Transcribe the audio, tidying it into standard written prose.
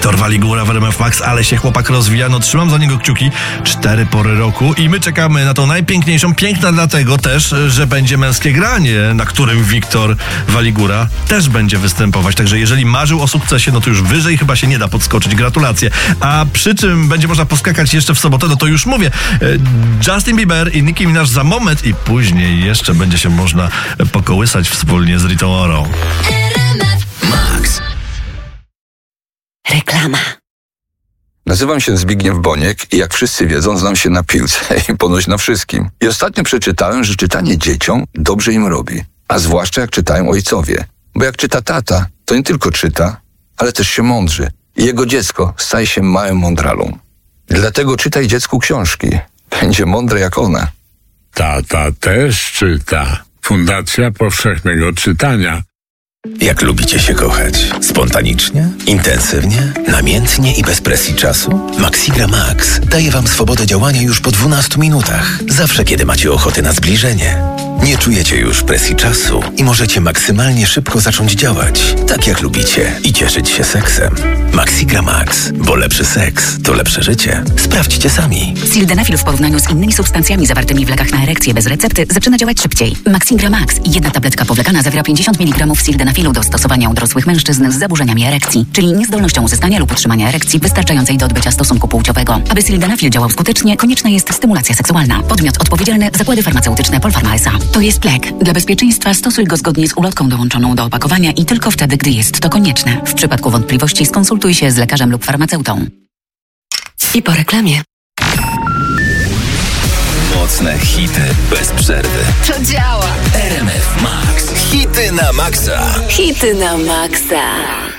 Wiktor Waligura w RMF Max, ale się chłopak rozwija, no trzymam za niego kciuki. 4 pory roku i my czekamy na tą najpiękniejszą, piękna dlatego też, że będzie męskie granie, na którym Wiktor Waligura też będzie występować. Także jeżeli marzył o sukcesie, no to już wyżej chyba się nie da podskoczyć. Gratulacje. A przy czym będzie można poskakać jeszcze w sobotę, no to już mówię. Justin Bieber i Nicki Minaj za moment i później jeszcze będzie się można pokołysać wspólnie z Ritą Orą. Max. Reklama. Nazywam się Zbigniew Boniek i jak wszyscy wiedzą, znam się na piłce i ponoć na wszystkim. I ostatnio przeczytałem, że czytanie dzieciom dobrze im robi. A zwłaszcza jak czytają ojcowie. Bo jak czyta tata, to nie tylko czyta, ale też się mądrzy. I jego dziecko staje się małym mądralą. Dlatego czytaj dziecku książki. Będzie mądre jak ona. Tata też czyta. Fundacja Powszechnego Czytania. Jak lubicie się kochać? Spontanicznie? Intensywnie? Namiętnie i bez presji czasu? Maxigra Max daje wam swobodę działania już po 12 minutach. Zawsze, kiedy macie ochotę na zbliżenie. Nie czujecie już presji czasu i możecie maksymalnie szybko zacząć działać, tak jak lubicie i cieszyć się seksem. Maxigra Max, bo lepszy seks to lepsze życie. Sprawdźcie sami. Sildenafil w porównaniu z innymi substancjami zawartymi w lekach na erekcję bez recepty zaczyna działać szybciej. Maxigra Max, jedna tabletka powlekana zawiera 50 mg sildenafilu do stosowania u dorosłych mężczyzn z zaburzeniami erekcji, czyli niezdolnością uzyskania lub utrzymania erekcji wystarczającej do odbycia stosunku płciowego. Aby sildenafil działał skutecznie, konieczna jest stymulacja seksualna. Podmiot odpowiedzialny: Zakłady Farmaceutyczne Polpharma S.A. To jest lek. Dla bezpieczeństwa stosuj go zgodnie z ulotką dołączoną do opakowania i tylko wtedy, gdy jest to konieczne. W przypadku wątpliwości skonsultuj się z lekarzem lub farmaceutą. I po reklamie. Mocne hity bez przerwy. To działa. RMF Max. Hity na maksa. Hity na maksa.